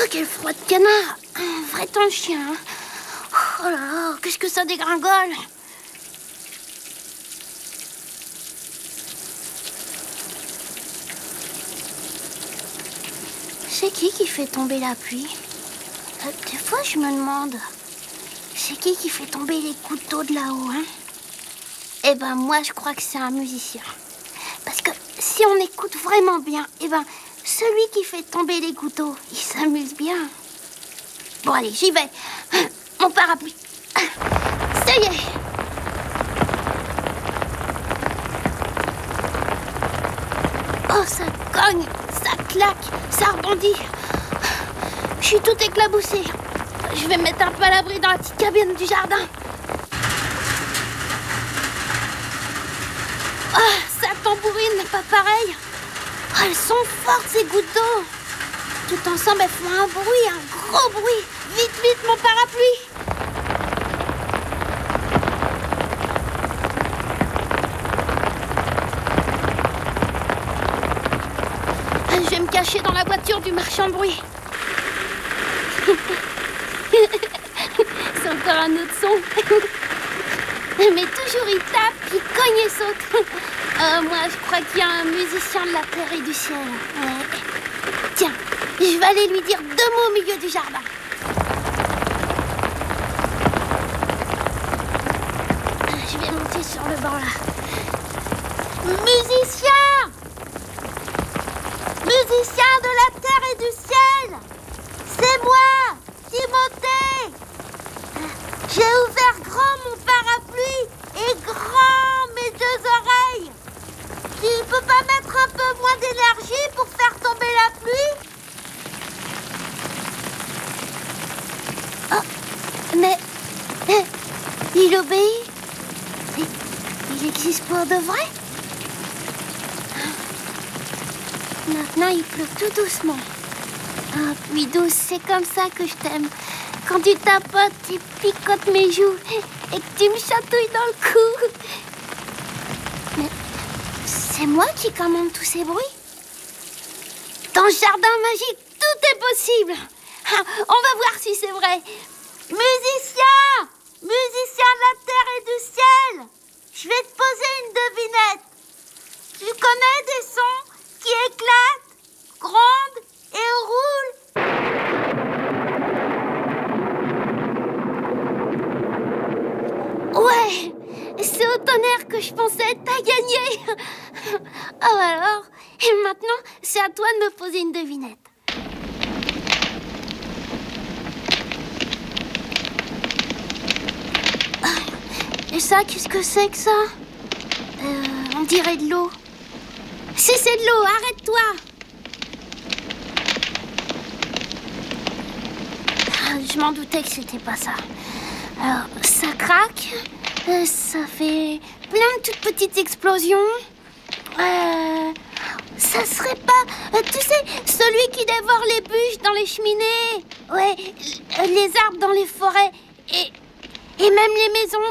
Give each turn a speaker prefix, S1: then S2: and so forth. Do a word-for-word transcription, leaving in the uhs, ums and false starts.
S1: quel froid de canard. Un vrai temps de chien. Hein. Oh là là, qu'est-ce que ça dégringole. C'est qui qui fait tomber la pluie? euh, Des fois, je me demande, c'est qui qui fait tomber les couteaux de là-haut, hein? Eh ben, moi, je crois que c'est un musicien. Parce que si on écoute vraiment bien, eh ben, celui qui fait tomber les couteaux, il s'amuse bien. Bon, allez, j'y vais. Mon parapluie. Ça y est. Oh, ça cogne, ça claque, ça rebondit. Je suis tout éclaboussée. Je vais me mettre un peu à l'abri dans la petite cabine du jardin. Oh, ça tambourine, pas pareil. Oh, elles sont fortes, ces gouttes d'eau. Tout ensemble, elles font un bruit, un gros bruit. Vite, vite, mon parapluie. Je vais me cacher dans la voiture du marchand de bruit. C'est encore un autre son. Mais toujours il tape, il cogne et saute. Euh, moi, je crois qu'il y a un musicien de la terre et du ciel. Ouais. Tiens, je vais aller lui dire deux mots au milieu du jardin. Je vais monter sur le banc là. Musicien! Musicien de la terre et du ciel! C'est moi, Timothée! J'ai ouvert grand mon parapluie et grand mes deux oreilles. Tu peux pas mettre un peu moins d'énergie pour faire tomber la pluie? Oh, mais... mais il obéit? Il, il existe pour de vrai? Maintenant, il pleut tout doucement. Ah, pluie douce, c'est comme ça que je t'aime. Quand tu tapotes, tu picotes mes joues et que tu me chatouilles dans le cou. Mais c'est moi qui commande tous ces bruits? Dans le jardin magique, tout est possible. Ah, on va voir si c'est vrai. Musicien! Musicien de la terre et du ciel! Je vais te poser une devinette. Tu connais des sons qui éclatent, grondent et roulent? Ouais, c'est au tonnerre que je pensais, t'as gagné. Oh alors, et maintenant, c'est à toi de me poser une devinette. Et ça, qu'est-ce que c'est que ça? euh, On dirait de l'eau. Si c'est de l'eau, arrête-toi. Ah, je m'en doutais que c'était pas ça. Alors, ça craque, euh, ça fait plein de toutes petites explosions. Euh, ça serait pas, euh, tu sais, celui qui dévore les bûches dans les cheminées. Ouais, les arbres dans les forêts et, et même les maisons